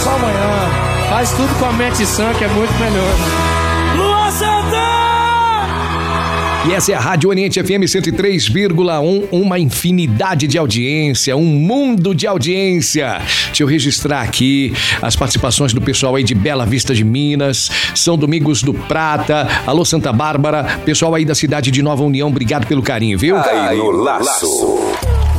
só amanhã. Faz tudo com a mente sã, que é muito melhor. Luan Santana! E essa é a Rádio Oriente FM 103,1, uma infinidade de audiência, um mundo de audiência. Deixa eu registrar aqui as participações do pessoal aí de Bela Vista de Minas, São Domingos do Prata, alô Santa Bárbara, pessoal aí da cidade de Nova União, obrigado pelo carinho, viu? Cai no laço.